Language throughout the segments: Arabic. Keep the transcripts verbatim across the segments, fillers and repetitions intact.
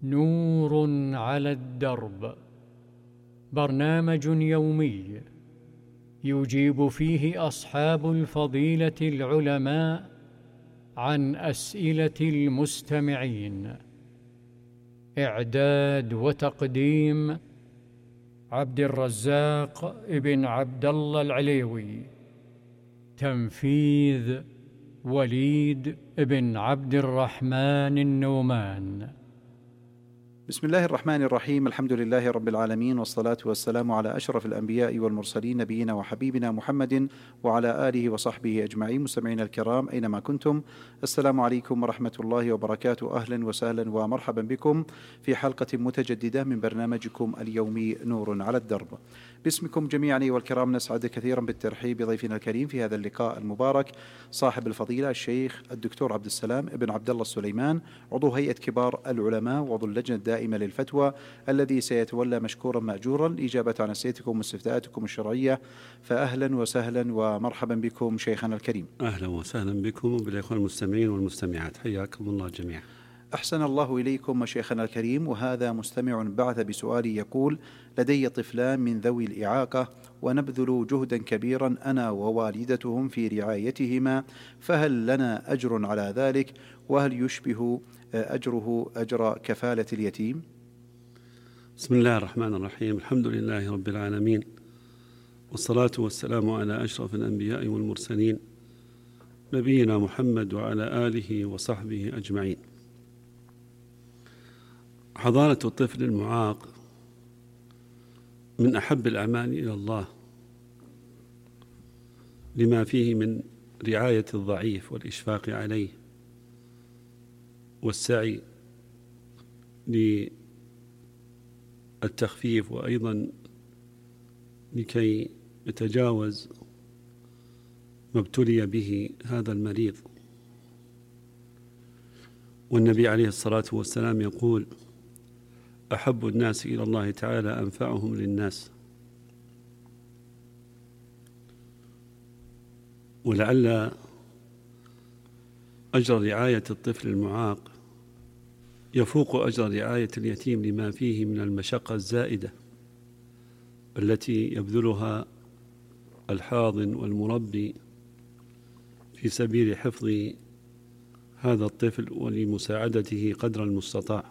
نور على الدرب، برنامج يومي يجيب فيه أصحاب الفضيلة العلماء عن أسئلة المستمعين. إعداد وتقديم عبد الرزاق ابن عبد الله العليوي. تنفيذ وليد ابن عبد الرحمن النومان. بسم الله الرحمن الرحيم. الحمد لله رب العالمين، والصلاة والسلام على أشرف الأنبياء والمرسلين، نبينا وحبيبنا محمد وعلى آله وصحبه أجمعين. مستمعينا الكرام أينما كنتم، السلام عليكم ورحمة الله وبركاته. أهلا وسهلا ومرحبا بكم في حلقة متجددة من برنامجكم اليومي نور على الدرب. باسمكم جميعا أيها الكرام نسعد كثيرا بالترحيب بضيفنا الكريم في هذا اللقاء المبارك، صاحب الفضيلة الشيخ الدكتور عبد السلام ابن عبد الله السليمان، عضو هيئة كبار العلماء وعضو اللجنة الدائمة للفتوى، الذي سيتولى مشكورا مأجورا الإجابة عن أسئلتكم واستفتاءاتكم الشرعية. فأهلا وسهلا ومرحبا بكم شيخنا الكريم. أهلا وسهلا بكم وبالإخوان المستمعين والمستمعات، حياكم الله جميعا. أحسن الله إليكم شيخنا الكريم. وهذا مستمع بعث بسؤال يقول: لدي طفلان من ذوي الإعاقة ونبذل جهدا كبيرا أنا ووالدتهم في رعايتهما، فهل لنا أجر على ذلك؟ وهل يشبه أجره أجر كفالة اليتيم؟ بسم الله الرحمن الرحيم. الحمد لله رب العالمين، والصلاة والسلام على أشرف الأنبياء والمرسلين، نبينا محمد وعلى آله وصحبه أجمعين. حضانة الطفل المعاق من أحب الأعمال إلى الله، لما فيه من رعاية الضعيف والإشفاق عليه والسعي للتخفيف، وأيضا لكي يتجاوز ما ابتلي به هذا المريض. والنبي عليه الصلاة والسلام يقول: أحب الناس إلى الله تعالى أنفعهم للناس. ولعل أجر رعاية الطفل المعاق يفوق أجر رعاية اليتيم، لما فيه من المشقة الزائدة التي يبذلها الحاضن والمربي في سبيل حفظ هذا الطفل ولمساعدته قدر المستطاع.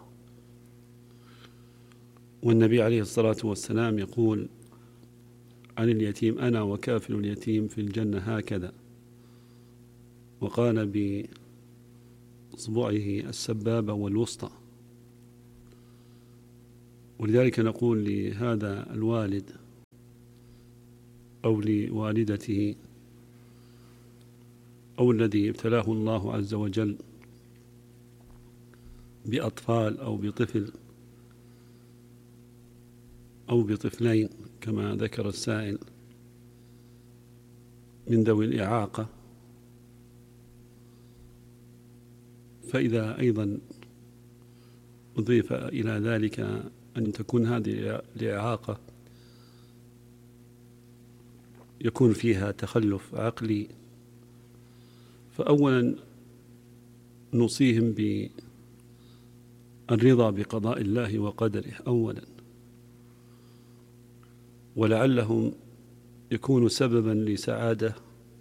والنبي عليه الصلاة والسلام يقول عن اليتيم: أنا وكافل اليتيم في الجنة هكذا، وقال بإصبعه السبابة والوسطى. ولذلك نقول لهذا الوالد أو لوالدته أو الذي ابتلاه الله عز وجل بأطفال أو بطفل أو بطفلين كما ذكر السائل من ذوي الإعاقة، فإذا أيضا أضيف إلى ذلك أن تكون هذه الإعاقة يكون فيها تخلف عقلي، فأولا نوصيهم بالرضا بقضاء الله وقدره أولا، ولعلهم يكون سببا لسعادة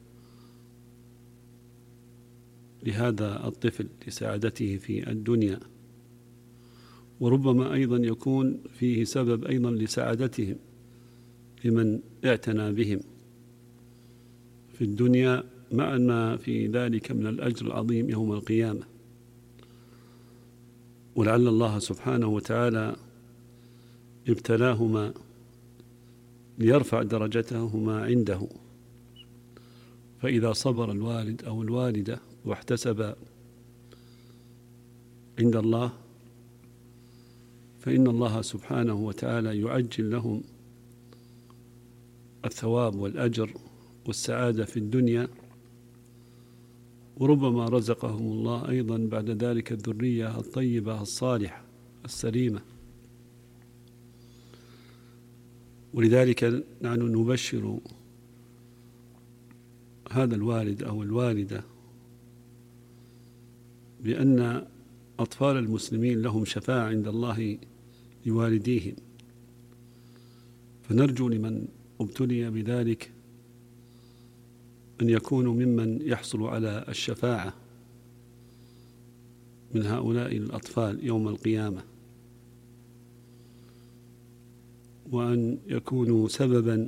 لهذا الطفل، لسعادته في الدنيا، وربما أيضا يكون فيه سبب أيضا لسعادتهم لمن اعتنى بهم في الدنيا، مع ما في ذلك من الأجر العظيم يوم القيامة. ولعل الله سبحانه وتعالى ابتلاهما ليرفع درجتهما عنده، فإذا صبر الوالد أو الوالدة واحتسب عند الله، فإن الله سبحانه وتعالى يعجل لهم الثواب والأجر والسعادة في الدنيا، وربما رزقهم الله أيضا بعد ذلك الذرية الطيبة الصالحة السليمة. ولذلك نحن نبشر هذا الوالد أو الوالدة بأن أطفال المسلمين لهم شفاعة عند الله لوالديهم، فنرجو لمن ابتلي بذلك أن يكونوا ممن يحصل على الشفاعة من هؤلاء الأطفال يوم القيامة، وأن يكونوا سببا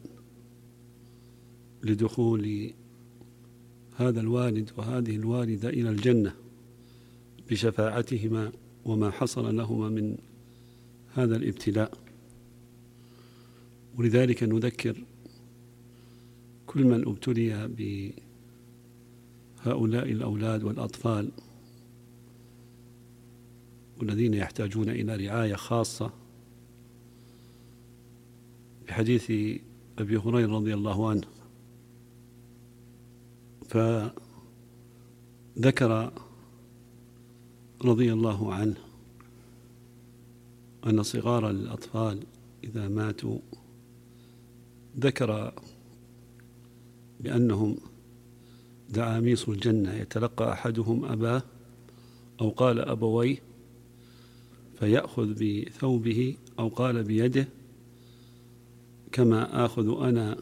لدخول هذا الوالد وهذه الوالدة إلى الجنة بشفاعتهما وما حصل لهما من هذا الابتلاء. ولذلك نذكر كل من ابتلي بهؤلاء الأولاد والأطفال والذين يحتاجون إلى رعاية خاصة بحديث أبي هريرة رضي الله عنه، فذكر رضي الله عنه أن صغار الأطفال إذا ماتوا ذكر بأنهم دعاميص الجنة يتلقى أحدهم أباه أو قال أبويه فيأخذ بثوبه أو قال بيده كما آخذ أنا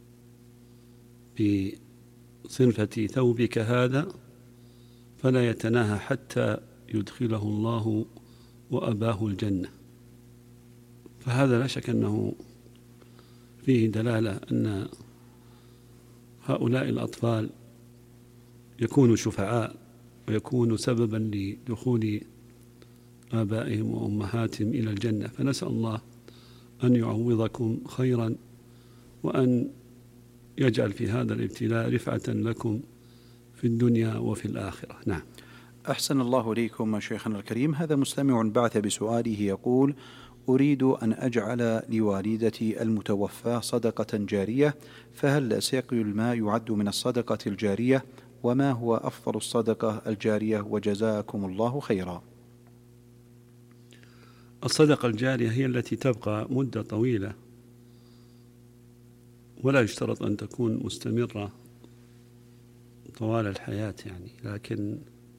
بصنفة ثوبك هذا، فلا يتناهى حتى يدخله الله وأباه الجنة. فهذا لا شك أنه فيه دلالة أن هؤلاء الأطفال يكونوا شفعاء ويكونوا سببا لدخول آبائهم وأمهاتهم إلى الجنة. فنسأل الله أن يعوضكم خيرا وأن يجعل في هذا الابتلاء رفعة لكم في الدنيا وفي الآخرة. نعم. أحسن الله إليكم شيخنا الكريم. هذا مستمع بعث بسؤاله يقول: أريد أن أجعل لوالدتي المتوفاة صدقة جارية، فهل سقي الماء يعد من الصدقة الجارية؟ وما هو أفضل الصدقة الجارية؟ وجزاكم الله خيرا. الصدقة الجارية هي التي تبقى مدة طويلة ولا يشترط أن تكون مستمرة طوال الحياة يعني، لكن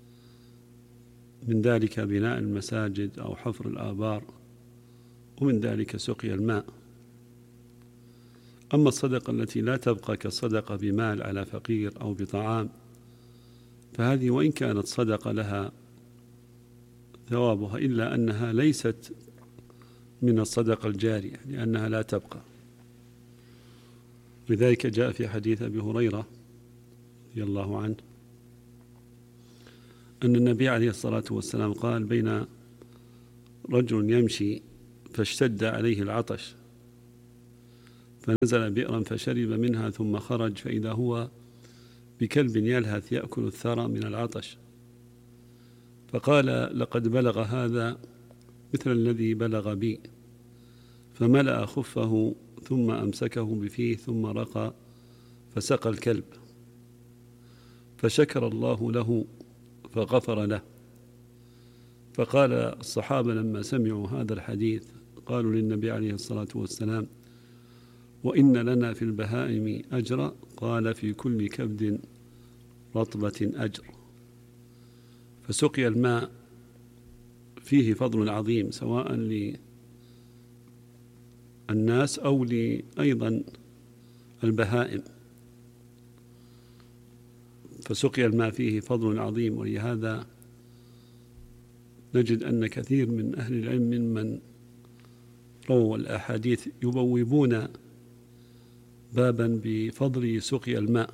من ذلك بناء المساجد أو حفر الآبار، ومن ذلك سقي الماء. أما الصدقة التي لا تبقى كالصدقة بمال على فقير أو بطعام، فهذه وإن كانت صدقة لها ثوابها إلا أنها ليست من الصدقة الجارية لأنها لا تبقى. لذلك جاء في حديث أبي هريرة رضي الله عنه أن النبي عليه الصلاة والسلام قال: بين رجل يمشي فاشتد عليه العطش فنزل بئرا فشرب منها ثم خرج فإذا هو بكلب يلهث يأكل الثرى من العطش، فقال: لقد بلغ هذا مثل الذي بلغ بي، فملأ خفه ثم أمسكه بفيه ثم رقى فسقى الكلب، فشكر الله له فغفر له. فقال الصحابة لما سمعوا هذا الحديث قالوا للنبي عليه الصلاة والسلام: وإن لنا في البهائم أجرا؟ قال: في كل كبد رطبة أجر. فسقي الماء فيه فضل عظيم سواء للناس أو أيضا البهائم، فسقي الماء فيه فضل عظيم. ولهذا نجد أن كثير من أهل العلم ممن رووا الأحاديث يبوبون بابا بفضل سقي الماء،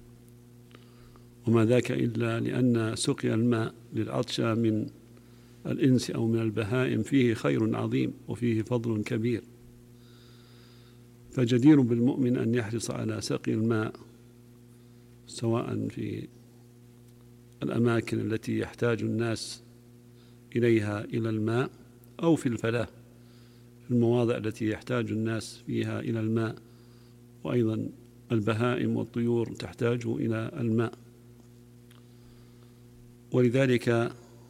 وما ذاك إلا لأن سقي الماء للعطشى من الإنس أو من البهائم فيه خير عظيم وفيه فضل كبير، فجدير بالمؤمن أن يحرص على سقي الماء سواء في الأماكن التي يحتاج الناس إليها إلى الماء أو في الفلاة في المواضع التي يحتاج الناس فيها إلى الماء، وأيضا البهائم والطيور تحتاج إلى الماء. ولذلك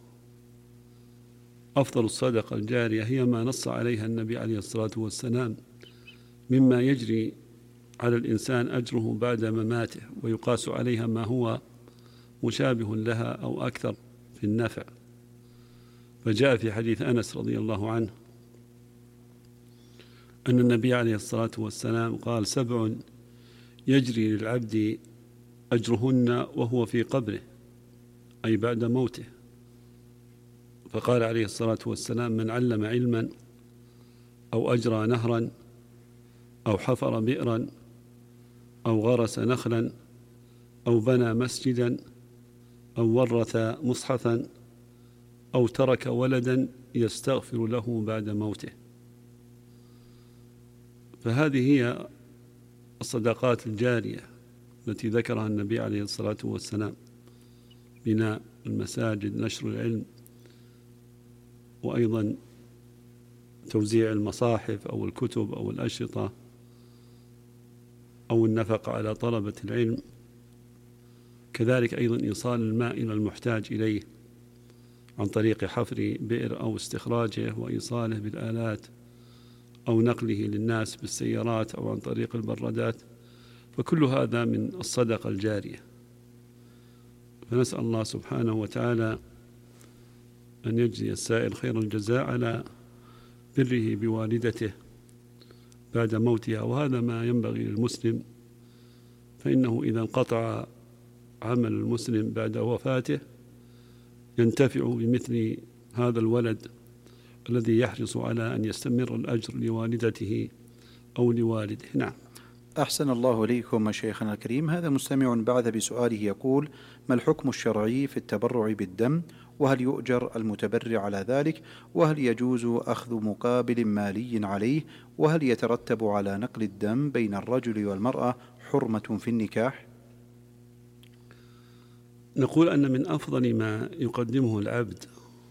أفضل الصدقة الجارية هي ما نص عليها النبي عليه الصلاة والسلام مما يجري على الإنسان أجره بعد مماته ويقاس عليها ما هو مشابه لها أو أكثر في النفع. فجاء في حديث أنس رضي الله عنه أن النبي عليه الصلاة والسلام قال: سبع يجري للعبد أجرهن وهو في قبره، أي بعد موته. فقال عليه الصلاة والسلام: من علم علما أو أجرى نهرا أو حفر بئرا أو غرس نخلا أو بنى مسجدا أو ورث مصحفا أو ترك ولدا يستغفر له بعد موته. فهذه هي الصدقات الجارية التي ذكرها النبي عليه الصلاة والسلام: بناء المساجد، نشر العلم، وأيضا توزيع المصاحف أو الكتب أو الأشرطة، أو النفقة على طلبة العلم، كذلك أيضا إيصال الماء إلى المحتاج إليه عن طريق حفر بئر أو استخراجه وإيصاله بالآلات، أو نقله للناس بالسيارات أو عن طريق البرادات. فكل هذا من الصدقة الجارية. فنسأل الله سبحانه وتعالى أن يجزي السائل خير الجزاء على بره بوالدته بعد موتها، وهذا ما ينبغي للمسلم، فإنه إذا انقطع عمل المسلم بعد وفاته ينتفع بمثل هذا الولد الذي يحرص على أن يستمر الأجر لوالدته أو لوالده. نعم. أحسن الله إليكم شيخنا الكريم. هذا مستمع بعث بسؤاله يقول: ما الحكم الشرعي في التبرع بالدم؟ وهل يؤجر المتبرع على ذلك؟ وهل يجوز أخذ مقابل مالي عليه؟ وهل يترتب على نقل الدم بين الرجل والمرأة حرمة في النكاح؟ نقول أن من أفضل ما يقدمه العبد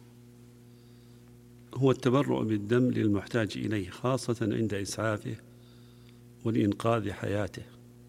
هو التبرع بالدم للمحتاج إليه، خاصة عند إسعافه ولإنقاذ حياته.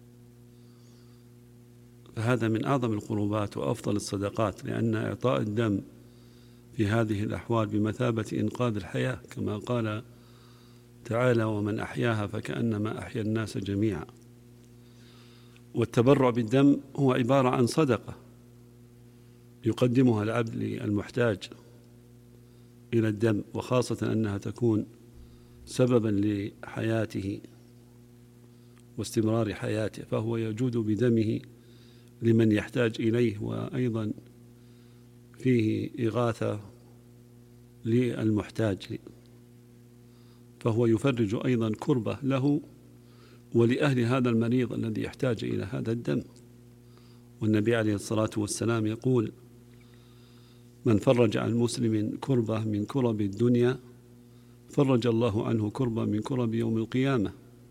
فهذا من أعظم القربات وأفضل الصدقات، لأن إعطاء الدم في هذه الأحوال بمثابة إنقاذ الحياة، كما قال تعالى: ومن أحياها فكأنما أحيا الناس جميعا. والتبرع بالدم هو عبارة عن صدقة يقدمها العبد للمحتاج إلى الدم، وخاصة أنها تكون سببا لحياته واستمرار حياته، فهو يجود بدمه لمن يحتاج إليه، وأيضا فيه إغاثة للمحتاج، فهو يفرج أيضا كربة له ولأهل هذا المريض الذي يحتاج إلى هذا الدم. والنبي عليه الصلاة والسلام يقول: من فرج عن مسلم كربة من كرب الدنيا فرج الله عنه كربة من كرب يوم القيامة.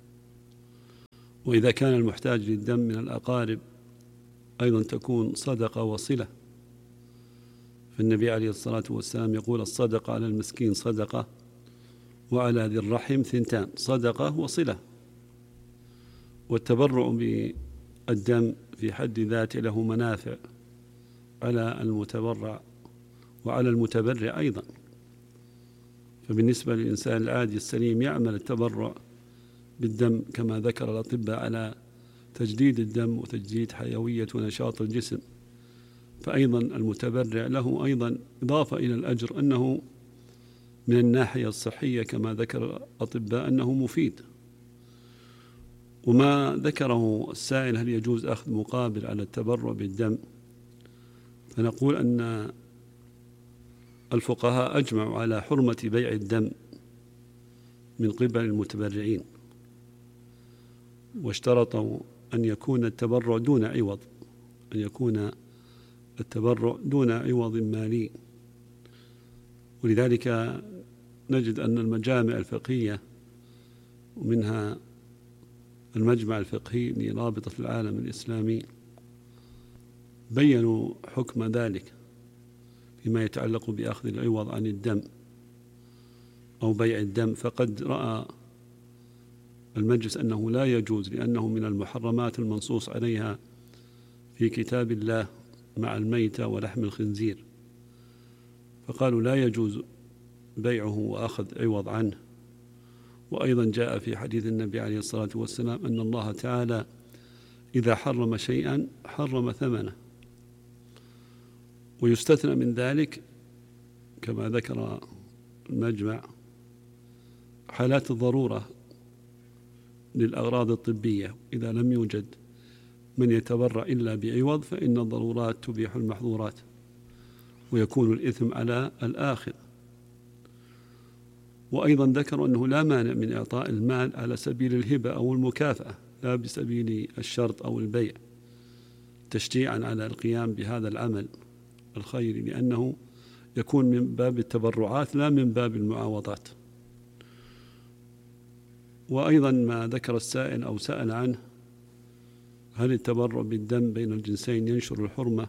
وإذا كان المحتاج للدم من الأقارب أيضا تكون صدقة وصلة. فالنبي عليه الصلاة والسلام يقول: الصدقة على المسكين صدقة وعلى ذي الرحم ثنتان، صدقة وصلة. والتبرع بالدم في حد ذاته له منافع على المتبرع وعلى المتبرع أيضا. فبالنسبة للإنسان العادي السليم يعمل التبرع بالدم كما ذكر الأطباء على تجديد الدم وتجديد حيوية ونشاط الجسم، فأيضا المتبرع له أيضا إضافة إلى الأجر أنه من الناحية الصحية كما ذكر الأطباء أنه مفيد. وما ذكره السائل هل يجوز أخذ مقابل على التبرع بالدم، فنقول أن الفقهاء أجمعوا على حرمة بيع الدم من قبل المتبرعين، واشترطوا أن يكون التبرع دون عوض، أن يكون التبرع دون عوض مالي. ولذلك نجد أن المجامع الفقهية ومنها المجمع الفقهي لرابطة العالم الإسلامي بيّنوا حكم ذلك فيما يتعلق بأخذ العوض عن الدم أو بيع الدم. فقد رأى المجلس أنه لا يجوز، لأنه من المحرمات المنصوص عليها في كتاب الله مع الميتة ولحم الخنزير، فقالوا لا يجوز بيعه وأخذ عوض عنه. وأيضا جاء في حديث النبي عليه الصلاة والسلام أن الله تعالى إذا حرم شيئا حرم ثمنه، ويستثنى من ذلك كما ذكر المجمع حالات الضرورة للأغراض الطبية، إذا لم يوجد من يتبرع إلا بعوض فإن الضرورات تبيح المحظورات، ويكون الإثم على الآخر. وأيضا ذكروا أنه لا مانع من إعطاء المال على سبيل الهبة أو المكافأة، لا بسبيل الشرط أو البيع، تشجيعا على القيام بهذا العمل الخيري، لأنه يكون من باب التبرعات لا من باب المعاوضات. وأيضا ما ذكر السائل أو سأل عنه، هل التبرع بالدم بين الجنسين ينشر الحرمة؟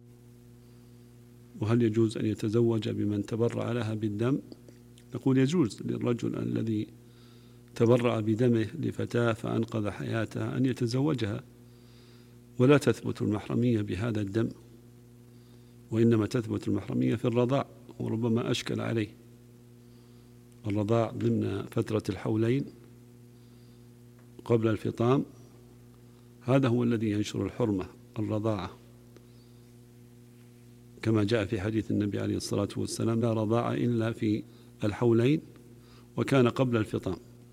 وهل يجوز أن يتزوج بمن تبرع لها بالدم؟ نقول يجوز للرجل الذي تبرع بدمه لفتاة فأنقذ حياتها أن يتزوجها، ولا تثبت المحرمية بهذا الدم، وإنما تثبت المحرمية في الرضاع، وربما أشكل عليه الرضاع ضمن فترة الحولين قبل الفطام، هذا هو الذي ينشر الحرمة، الرضاعة، كما جاء في حديث النبي عليه الصلاة والسلام: لا رضاعة إلا في الحولين، وكان قبل الفطام.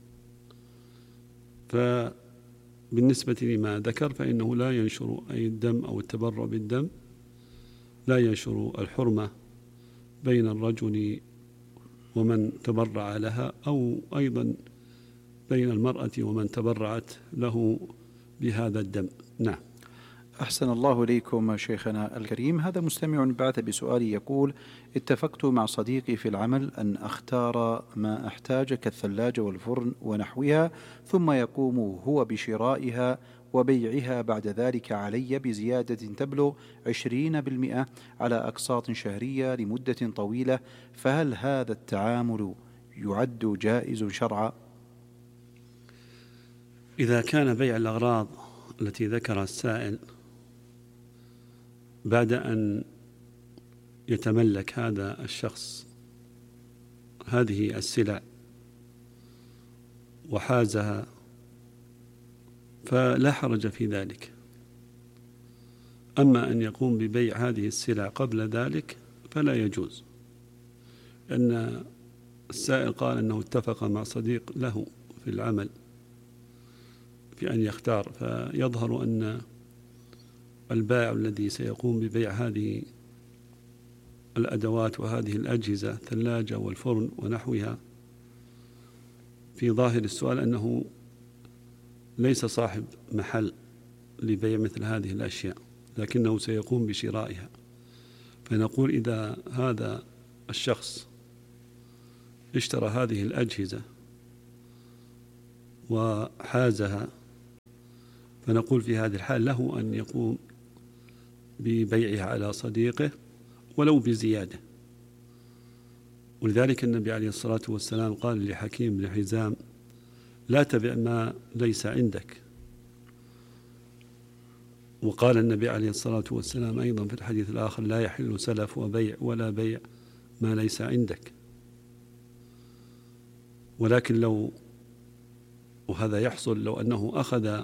فبالنسبة لما ذكر فإنه لا ينشر أي الدم أو التبرع بالدم لا ينشر الحرمة بين الرجل ومن تبرع لها، أو أيضا بين المرأة ومن تبرعت له بهذا الدم. نعم. أحسن الله إليكم شيخنا الكريم. هذا مستمع بعث بسؤال يقول: اتفقت مع صديقي في العمل أن أختار ما أحتاج كالثلاجة والفرن ونحوها، ثم يقوم هو بشرائها وبيعها بعد ذلك علي بزيادة تبلغ عشرين بالمئة على أقساط شهرية لمدة طويلة، فهل هذا التعامل يعد جائز شرعا؟ إذا كان بيع الأغراض التي ذكرها السائل بعد أن يتملك هذا الشخص هذه السلع وحازها فلا حرج في ذلك. أما أن يقوم ببيع هذه السلع قبل ذلك فلا يجوز، لأن السائل قال أنه اتفق مع صديق له في العمل في أن يختار، فيظهر أن البائع الذي سيقوم ببيع هذه الأدوات وهذه الأجهزة الثلاجة والفرن ونحوها في ظاهر السؤال أنه ليس صاحب محل لبيع مثل هذه الأشياء، لكنه سيقوم بشرائها. فنقول إذا هذا الشخص اشترى هذه الأجهزة وحازها فنقول في هذه الحال له أن يقوم ببيعها على صديقه ولو بزيادة. ولذلك النبي عليه الصلاة والسلام قال لحكيم بن حزام: لا تبع ما ليس عندك. وقال النبي عليه الصلاة والسلام أيضا في الحديث الآخر: لا يحل سلف وبيع ولا بيع ما ليس عندك. ولكن لو وهذا يحصل لو أنه أخذ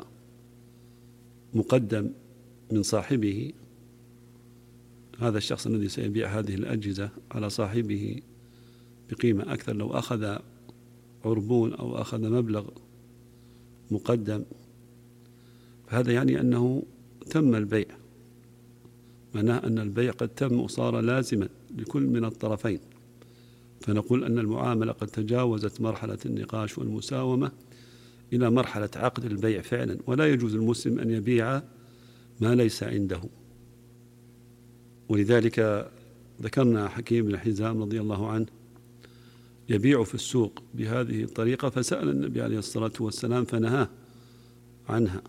مقدم من صاحبه، هذا الشخص الذي سيبيع هذه الأجهزة على صاحبه بقيمة أكثر، لو أخذ عربون أو أخذ مبلغ مقدم، فهذا يعني أنه تم البيع، معناه أن البيع قد تم وصار لازما لكل من الطرفين. فنقول أن المعاملة قد تجاوزت مرحلة النقاش والمساومة إلى مرحلة عقد البيع فعلا، ولا يجوز المسلم أن يبيع ما ليس عنده. ولذلك ذكرنا حكيم بن حزام رضي الله عنه يبيع في السوق بهذه الطريقة، فسأل النبي عليه الصلاة والسلام فنهاه عنها.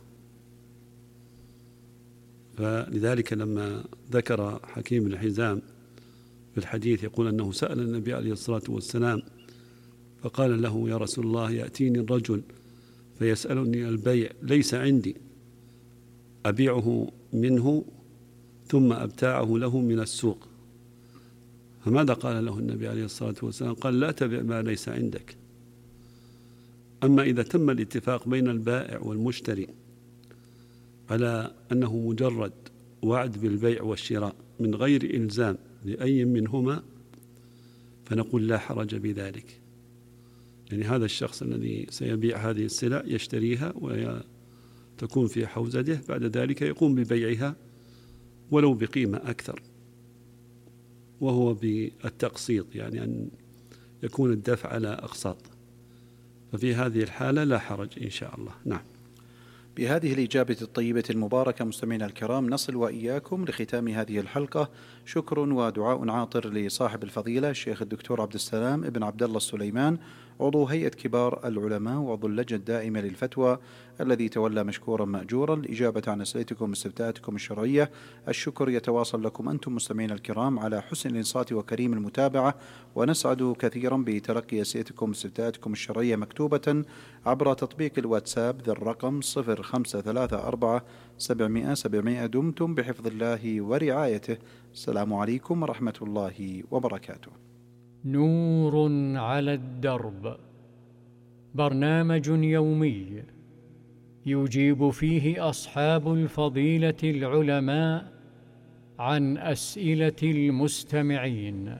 فلذلك لما ذكر حكيم بن حزام في الحديث يقول أنه سأل النبي عليه الصلاة والسلام فقال له: يا رسول الله، يأتيني الرجل فيسألني البيع ليس عندي، أبيعه منه ثم أبتاعه له من السوق. فماذا قال له النبي عليه الصلاة والسلام؟ قال: لا تبع ما ليس عندك. أما إذا تم الاتفاق بين البائع والمشتري على أنه مجرد وعد بالبيع والشراء من غير إلزام لأي منهما، فنقول لا حرج بذلك، يعني هذا الشخص الذي سيبيع هذه السلع يشتريها وتكون في حوزته، بعد ذلك يقوم ببيعها ولو بقيمة أكثر، وهو بالتقسيط، يعني أن يكون الدفع على أقساط، ففي هذه الحالة لا حرج إن شاء الله. نعم. بهذه الإجابة الطيبة المباركة مستمعينا الكرام نصل وإياكم لختام هذه الحلقة. شكر ودعاء عاطر لصاحب الفضيلة الشيخ الدكتور عبد السلام ابن عبد الله السليمان، عضو هيئة كبار العلماء وعضو اللجنة الدائمة للفتوى، الذي تولى مشكورا مأجورا الإجابة عن أسئلتكم واستفتاءاتكم الشرعية. الشكر يتواصل لكم أنتم مستمعين الكرام على حسن الإنصات وكريم المتابعة، ونسعد كثيرا بتلقي أسئلتكم واستفتاءاتكم الشرعية مكتوبة عبر تطبيق الواتساب ذي الرقم صفر خمسة ثلاثة أربعة سبعمائة سبعمائة. دمتم بحفظ الله ورعايته. السلام عليكم ورحمة الله وبركاته. نور على الدرب، برنامج يومي يجيب فيه أصحاب الفضيلة العلماء عن أسئلة المستمعين.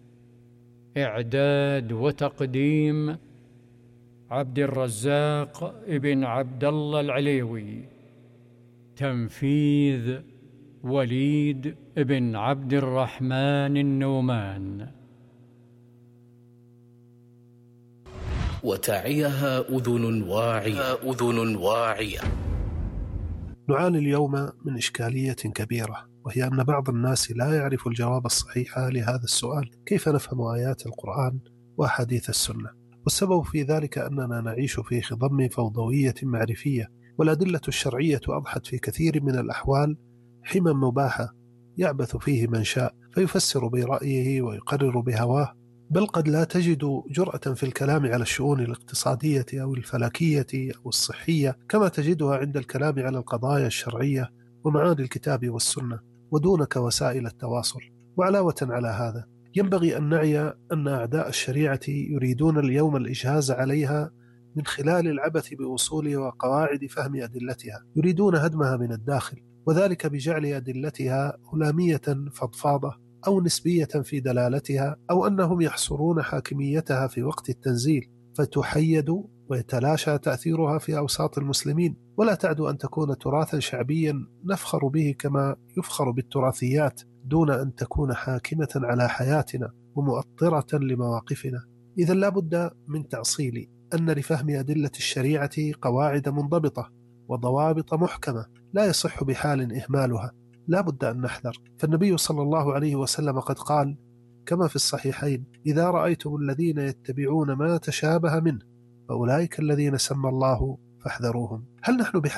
إعداد وتقديم عبد الرزاق ابن عبد الله العليوي. تنفيذ وليد ابن عبد الرحمن النومان. وتعيها أذن واعية أذن واعية. نعاني اليوم من إشكالية كبيرة، وهي أن بعض الناس لا يعرف الجواب الصحيح لهذا السؤال: كيف نفهم آيات القرآن وأحاديث السنة؟ والسبب في ذلك أننا نعيش في خضم فوضوية معرفية، والأدلة الشرعية أضحت في كثير من الأحوال حما مباحة يعبث فيه من شاء، فيفسر برأيه ويقرر بهواه، بل قد لا تجد جرأة في الكلام على الشؤون الاقتصادية أو الفلكية أو الصحية كما تجدها عند الكلام على القضايا الشرعية ومعاني الكتاب والسنة، ودونك وسائل التواصل. وعلاوة على هذا ينبغي أن نعي أن أعداء الشريعة يريدون اليوم الإجهاز عليها من خلال العبث بأصول وقواعد فهم أدلتها، يريدون هدمها من الداخل، وذلك بجعل أدلتها هلامية فضفاضة أو نسبية في دلالتها، أو أنهم يحصرون حاكميتها في وقت التنزيل فتحيد ويتلاشى تأثيرها في أوساط المسلمين، ولا تعد أن تكون تراثا شعبيا نفخر به كما يفخر بالتراثيات، دون أن تكون حاكمة على حياتنا ومؤطرة لمواقفنا. إذا لا بد من تعصيل أن لفهم أدلة الشريعة قواعد منضبطة وضوابط محكمة لا يصح بحال إهمالها، لا بد أن نحذر. فالنبي صلى الله عليه وسلم قد قال كما في الصحيحين: إذا رأيتم الذين يتبعون ما تشابه منه فأولئك الذين سمى الله فاحذروهم. هل نحن بحاجة